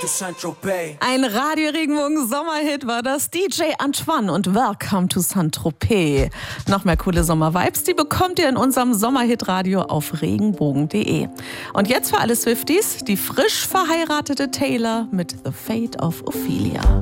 to Saint-Tropez. Ein Radio-Regenbogen-Sommerhit war das. DJ Antoine und Welcome to Saint-Tropez. Noch mehr coole Sommer-Vibes, die bekommt ihr in unserem Sommerhit-Radio auf regenbogen.de. Und jetzt für alle Swifties, die frisch verheiratete Taylor mit The Fate of Ophelia.